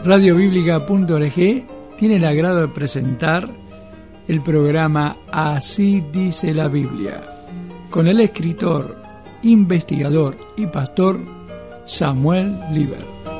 Radiobiblica.org tiene el agrado de presentar el programa Así dice la Biblia, con el escritor, investigador y pastor Samuel Liber.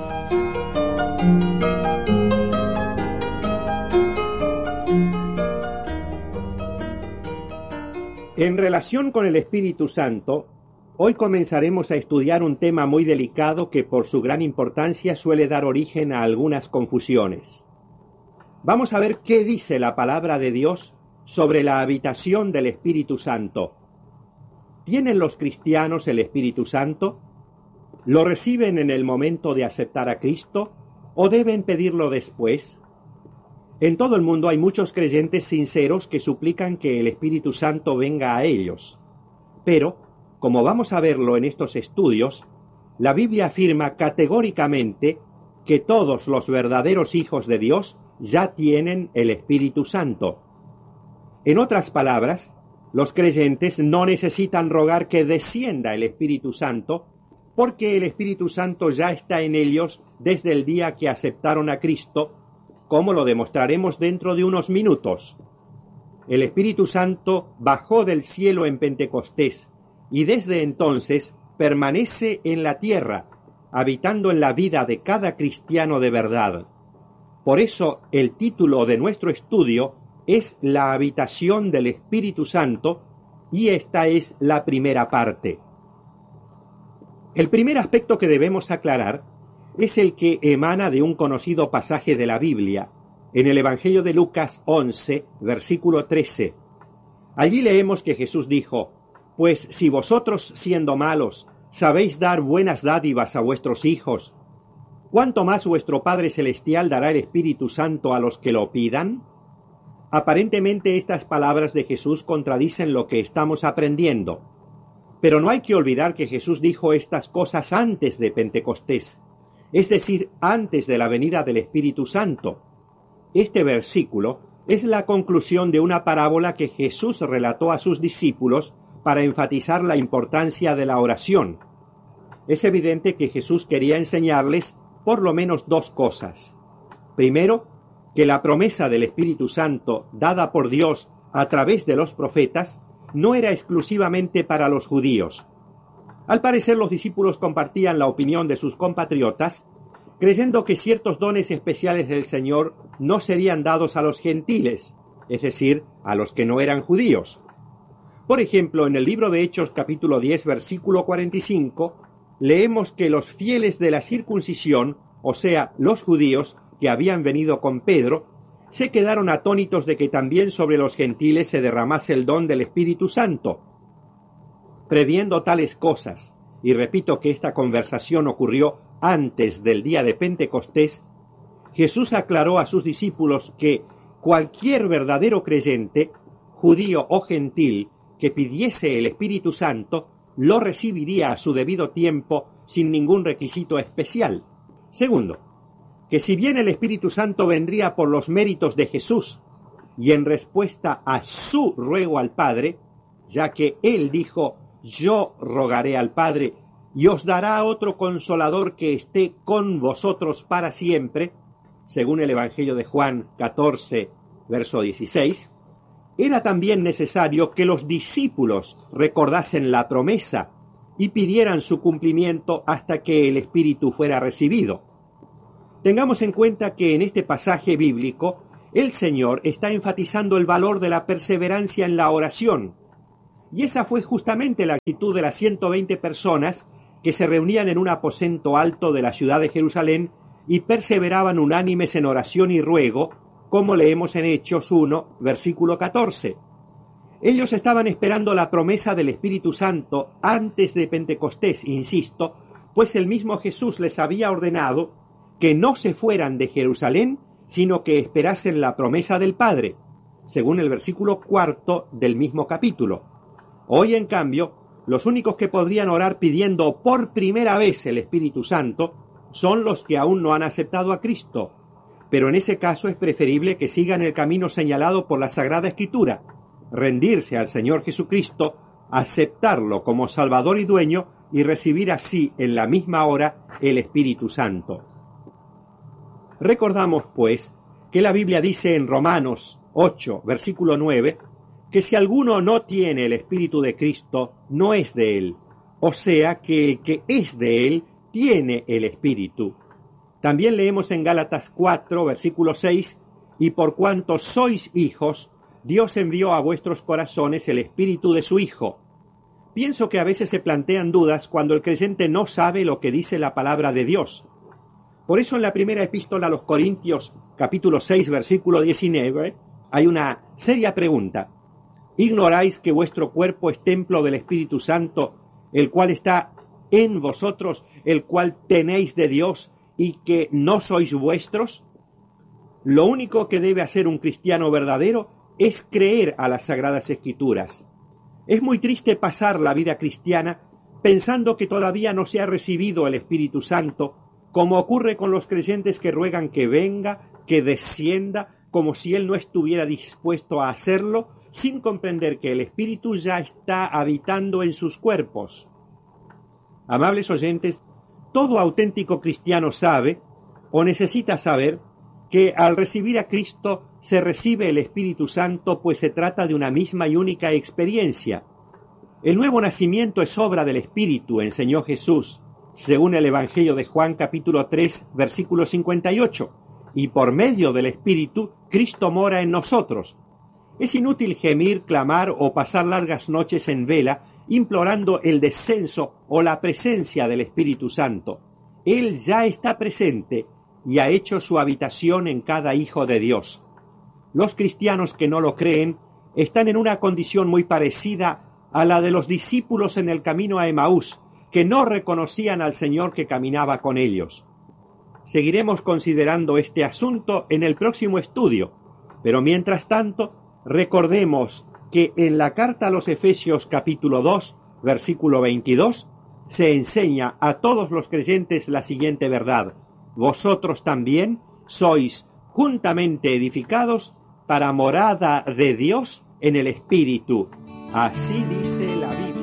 En relación con el Espíritu Santo, hoy comenzaremos a estudiar un tema muy delicado que por su gran importancia suele dar origen a algunas confusiones. Vamos a ver qué dice la palabra de Dios sobre la habitación del Espíritu Santo. ¿Tienen los cristianos el Espíritu Santo? ¿Lo reciben en el momento de aceptar a Cristo o deben pedirlo después? En todo el mundo hay muchos creyentes sinceros que suplican que el Espíritu Santo venga a ellos. Pero, como vamos a verlo en estos estudios, la Biblia afirma categóricamente que todos los verdaderos hijos de Dios ya tienen el Espíritu Santo. En otras palabras, los creyentes no necesitan rogar que descienda el Espíritu Santo, porque el Espíritu Santo ya está en ellos desde el día que aceptaron a Cristo, como lo demostraremos dentro de unos minutos. El Espíritu Santo bajó del cielo en Pentecostés y desde entonces permanece en la tierra, habitando en la vida de cada cristiano de verdad. Por eso el título de nuestro estudio es La habitación del Espíritu Santo, y esta es la primera parte. El primer aspecto que debemos aclarar es el que emana de un conocido pasaje de la Biblia, en el Evangelio de Lucas 11, versículo 13. Allí leemos que Jesús dijo: «Pues si vosotros, siendo malos, sabéis dar buenas dádivas a vuestros hijos, ¿cuánto más vuestro Padre Celestial dará el Espíritu Santo a los que lo pidan?» Aparentemente estas palabras de Jesús contradicen lo que estamos aprendiendo. Pero no hay que olvidar que Jesús dijo estas cosas antes de Pentecostés, es decir, antes de la venida del Espíritu Santo. Este versículo es la conclusión de una parábola que Jesús relató a sus discípulos para enfatizar la importancia de la oración. Es evidente que Jesús quería enseñarles por lo menos dos cosas. Primero, que la promesa del Espíritu Santo dada por Dios a través de los profetas no era exclusivamente para los judíos. Al parecer los discípulos compartían la opinión de sus compatriotas, creyendo que ciertos dones especiales del Señor no serían dados a los gentiles, es decir, a los que no eran judíos. Por ejemplo, en el libro de Hechos capítulo 10, versículo 45, leemos que los fieles de la circuncisión, o sea, los judíos que habían venido con Pedro, se quedaron atónitos de que también sobre los gentiles se derramase el don del Espíritu Santo. Previendo tales cosas, y repito que esta conversación ocurrió antes del día de Pentecostés, Jesús aclaró a sus discípulos que cualquier verdadero creyente, judío o gentil, que pidiese el Espíritu Santo, lo recibiría a su debido tiempo sin ningún requisito especial. Segundo, que si bien el Espíritu Santo vendría por los méritos de Jesús y en respuesta a su ruego al Padre, ya que Él dijo: «Yo rogaré al Padre y os dará otro consolador que esté con vosotros para siempre», según el Evangelio de Juan 14, verso 16, era también necesario que los discípulos recordasen la promesa y pidieran su cumplimiento hasta que el Espíritu fuera recibido. Tengamos en cuenta que en este pasaje bíblico el Señor está enfatizando el valor de la perseverancia en la oración, y esa fue justamente la actitud de las 120 personas que se reunían en un aposento alto de la ciudad de Jerusalén y perseveraban unánimes en oración y ruego, como leemos en Hechos 1, versículo 14. Ellos estaban esperando la promesa del Espíritu Santo antes de Pentecostés, insisto, pues el mismo Jesús les había ordenado que no se fueran de Jerusalén, sino que esperasen la promesa del Padre, según el versículo 4 del mismo capítulo. Hoy, en cambio, los únicos que podrían orar pidiendo por primera vez el Espíritu Santo son los que aún no han aceptado a Cristo, pero en ese caso es preferible que sigan el camino señalado por la Sagrada Escritura, rendirse al Señor Jesucristo, aceptarlo como Salvador y Dueño y recibir así en la misma hora el Espíritu Santo. Recordamos, pues, que la Biblia dice en Romanos 8, versículo 9, que si alguno no tiene el Espíritu de Cristo, no es de él. O sea que el que es de él tiene el Espíritu. También leemos en Gálatas 4, versículo 6, y por cuanto sois hijos, Dios envió a vuestros corazones el Espíritu de su Hijo. Pienso que a veces se plantean dudas cuando el creyente no sabe lo que dice la palabra de Dios. Por eso en la primera epístola a los Corintios, capítulo 6, versículo 19, hay una seria pregunta. ¿Ignoráis que vuestro cuerpo es templo del Espíritu Santo, el cual está en vosotros, el cual tenéis de Dios, y que no sois vuestros? Lo único que debe hacer un cristiano verdadero es creer a las Sagradas Escrituras. Es muy triste pasar la vida cristiana pensando que todavía no se ha recibido el Espíritu Santo, como ocurre con los creyentes que ruegan que venga, que descienda, como si Él no estuviera dispuesto a hacerlo, sin comprender que el Espíritu ya está habitando en sus cuerpos. Amables oyentes, todo auténtico cristiano sabe, o necesita saber, que al recibir a Cristo se recibe el Espíritu Santo, pues se trata de una misma y única experiencia. El nuevo nacimiento es obra del Espíritu, enseñó Jesús, según el Evangelio de Juan capítulo 3, versículo 58, y por medio del Espíritu, Cristo mora en nosotros. Es inútil gemir, clamar o pasar largas noches en vela, implorando el descenso o la presencia del Espíritu Santo. Él ya está presente y ha hecho su habitación en cada hijo de Dios. Los cristianos que no lo creen están en una condición muy parecida a la de los discípulos en el camino a Emaús, que no reconocían al Señor que caminaba con ellos. Seguiremos considerando este asunto en el próximo estudio, pero mientras tanto, recordemos que en la carta a los Efesios capítulo 2, versículo 22, se enseña a todos los creyentes la siguiente verdad: vosotros también sois juntamente edificados para morada de Dios en el Espíritu. Así dice la Biblia.